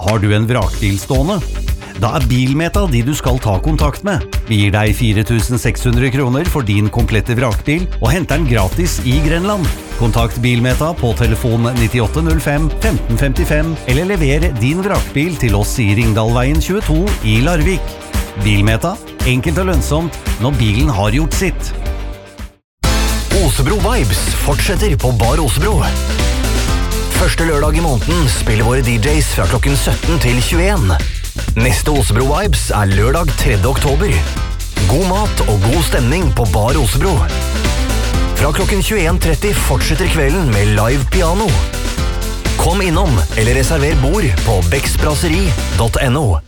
Har du en vrakbil stående? Da Bilmeta de du skal ta kontakt med. Vi gir deg 4.600 kroner for din komplette vrakbil og henter den gratis i Grenland. Kontakt Bilmeta på telefon 9805 1555 eller lever din vrakbil til oss i Ringdalveien 22 i Larvik. Bilmeta, enkelt og lønnsomt når bilen har gjort sitt. Osebro Vibes fortsetter på Bar Osebro. Første lørdag i måneden spiller våre DJs fra klokken 17 til 21. Neste Osebro Vibes lørdag 3. oktober. God mat og god stemning på Bar Osebro. Fra klokken 21.30 fortsetter kvelden med live piano. Kom innom eller reserver bord på beksbrasserie.no.